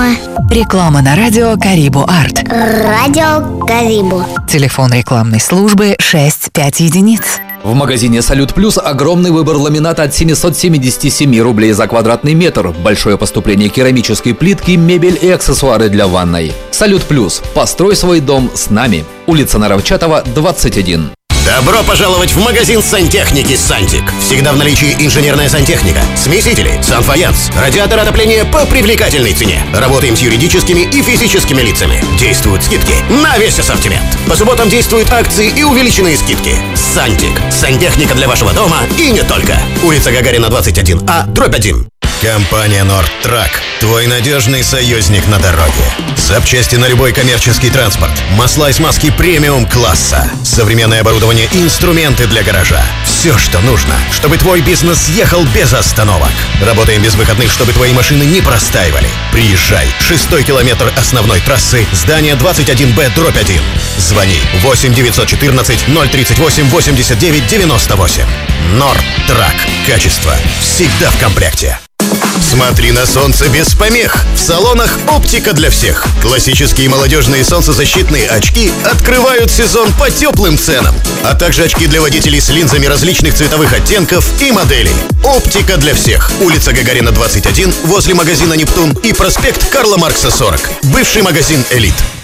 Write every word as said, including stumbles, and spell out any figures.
Реклама. Реклама на радио Карибу Арт. Радио Карибу. Телефон рекламной службы шесть пять единиц. В магазине «Салют Плюс» огромный выбор ламината от семьсот семьдесят семь рублей за квадратный метр, большое поступление керамической плитки, мебель и аксессуары для ванной. «Салют Плюс». Построй свой дом с нами. Улица Наровчатова, двадцать один. Добро пожаловать в магазин сантехники «Сантик». Всегда в наличии инженерная сантехника, смесители, санфаянс, радиатор отопления по привлекательной цене. Работаем с юридическими и физическими лицами. Действуют скидки на весь ассортимент. По субботам действуют акции и увеличенные скидки. «Сантик». Сантехника для вашего дома и не только. Улица Гагарина, двадцать один А, дробь один. Компания «Нордтрак» – твой надежный союзник на дороге. Запчасти на любой коммерческий транспорт, масла и смазки премиум-класса, современное оборудование и инструменты для гаража. Все, что нужно, чтобы твой бизнес ехал без остановок. Работаем без выходных, чтобы твои машины не простаивали. Приезжай. Шестой километр основной трассы, здание двадцать один Б, дробь один. Звони восемь девятьсот четырнадцать ноль тридцать восемь восемьдесят девять девяносто восемь. «Нордтрак». Качество всегда в комплекте. Смотри на солнце без помех. В салонах «Оптика для всех». Классические молодежные солнцезащитные очки открывают сезон по теплым ценам. А также очки для водителей с линзами различных цветовых оттенков и моделей. «Оптика для всех». Улица Гагарина, двадцать один, возле магазина «Нептун» и проспект Карла Маркса, сорок. Бывший магазин «Элит».